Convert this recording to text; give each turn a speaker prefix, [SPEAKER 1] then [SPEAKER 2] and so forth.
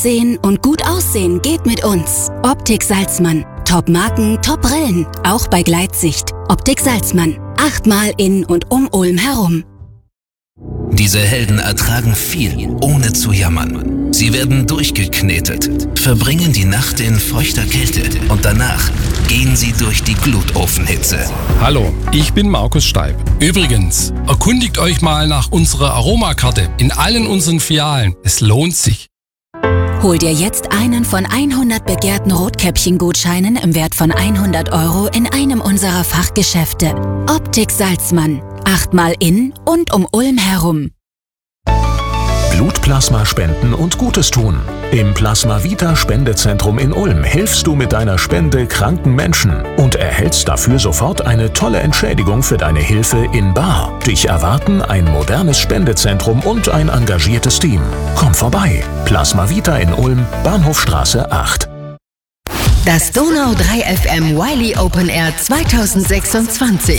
[SPEAKER 1] Sehen und gut aussehen geht mit uns. Optik Salzmann. Top-Marken, Top-Brillen. Auch bei Gleitsicht. Optik Salzmann. 8-mal in und um Ulm herum.
[SPEAKER 2] Diese Helden ertragen viel, ohne zu jammern. Sie werden durchgeknetet, verbringen die Nacht in feuchter Kälte und danach gehen sie durch die Glutofenhitze.
[SPEAKER 3] Hallo, ich bin Markus Steib. Übrigens, erkundigt euch mal nach unserer Aromakarte in allen unseren Filialen. Es lohnt sich.
[SPEAKER 1] Hol dir jetzt einen von 100 begehrten Rotkäppchen-Gutscheinen im Wert von 100 € in einem unserer Fachgeschäfte. Optik Salzmann. 8-mal in und um Ulm herum.
[SPEAKER 4] Blutplasma spenden und Gutes tun. Im Plasma Vita Spendezentrum in Ulm hilfst du mit deiner Spende kranken Menschen und erhältst dafür sofort eine tolle Entschädigung für deine Hilfe in bar. Dich erwarten ein modernes Spendezentrum und ein engagiertes Team. Komm vorbei. Plasma Vita in Ulm, Bahnhofstraße 8.
[SPEAKER 5] Das Donau 3 FM Wiley Open Air 2026.